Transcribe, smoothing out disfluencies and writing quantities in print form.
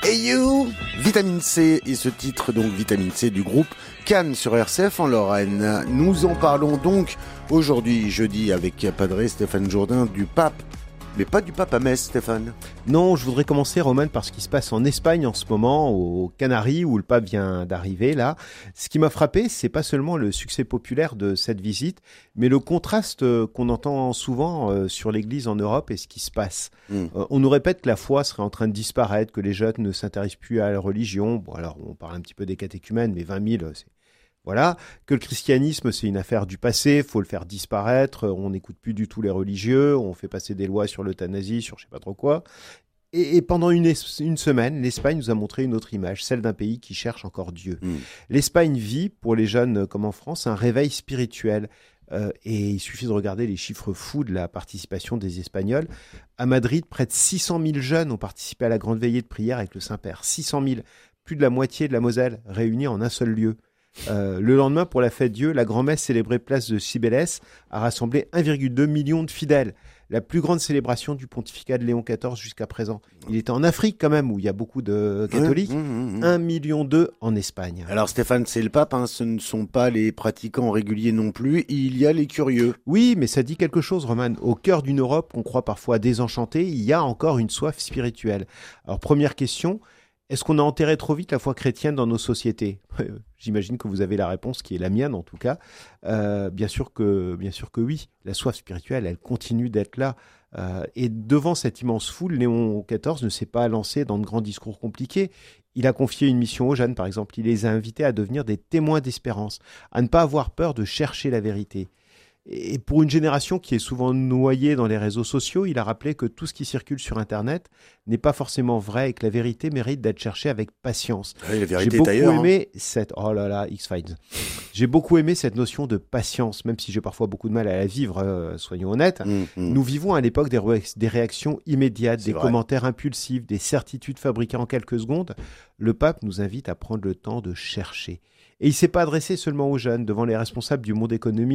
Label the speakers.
Speaker 1: Hey You, Vitamine C, et ce titre donc Vitamine C du groupe Cannes sur RCF en Lorraine. Nous en parlons donc aujourd'hui, jeudi, avec Padre Stéphane Jourdain du pape. Mais pas du pape à Metz, Stéphane.
Speaker 2: Non, je voudrais commencer, Roman, par ce qui se passe en Espagne en ce moment, aux Canaries, où le pape vient d'arriver, là. Ce qui m'a frappé, c'est pas seulement le succès populaire de cette visite, mais le contraste qu'on entend souvent sur l'Église en Europe et ce qui se passe. On nous répète que la foi serait en train de disparaître, que les jeunes ne s'intéressent plus à la religion. Bon, alors, on parle un petit peu des catéchumènes, mais 20 000, c'est... Voilà, que le christianisme, c'est une affaire du passé, faut le faire disparaître, on n'écoute plus du tout les religieux, on fait passer des lois sur l'euthanasie, sur je sais pas trop quoi. Et pendant une semaine, l'Espagne nous a montré une autre image, celle d'un pays qui cherche encore Dieu. L'Espagne vit, pour les jeunes comme en France, un réveil spirituel. Et il suffit de regarder les chiffres fous de la participation des Espagnols. À Madrid, près de 600 000 jeunes ont participé à la grande veillée de prière avec le Saint-Père. 600 000, plus de la moitié de la Moselle, réunis en un seul lieu. Le lendemain, pour la fête Dieu, la grand-messe célébrée place de Cibeles a rassemblé 1,2 million de fidèles. La plus grande célébration du pontificat de Léon XIV jusqu'à présent. Il était en Afrique quand même, où il y a beaucoup de catholiques. 1,2 million en Espagne.
Speaker 1: Alors Stéphane, c'est le pape, ce ne sont pas les pratiquants réguliers non plus, il y a les curieux.
Speaker 2: Oui, mais ça dit quelque chose, Roman. Au cœur d'une Europe qu'on croit parfois désenchantée, il y a encore une soif spirituelle. Alors première question, est-ce qu'on a enterré trop vite la foi chrétienne dans nos sociétés ? J'imagine que vous avez la réponse, qui est la mienne en tout cas. Bien sûr que oui. La soif spirituelle, elle continue d'être là. Et devant cette immense foule, Léon XIV ne s'est pas lancé dans de grands discours compliqués. Il a confié une mission aux jeunes, par exemple. Il les a invités à devenir des témoins d'espérance, à ne pas avoir peur de chercher la vérité. Et pour une génération qui est souvent noyée dans les réseaux sociaux, il a rappelé que tout ce qui circule sur Internet n'est pas forcément vrai et que la vérité mérite d'être cherchée avec patience.
Speaker 1: Oui, la vérité est ailleurs.
Speaker 2: Oh là là, X-Files. J'ai beaucoup aimé cette notion de patience, même si j'ai parfois beaucoup de mal à la vivre, soyons honnêtes. Nous vivons à l'époque des réactions immédiates, des commentaires impulsifs, des certitudes fabriquées en quelques secondes. Le pape nous invite à prendre le temps de chercher. Et il ne s'est pas adressé seulement aux jeunes, devant les responsables du monde économique.